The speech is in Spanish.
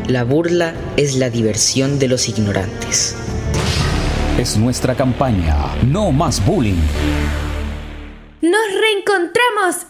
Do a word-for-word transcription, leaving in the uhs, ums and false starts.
La burla es la diversión de los ignorantes. Es nuestra campaña. No más bullying. Nos reencontramos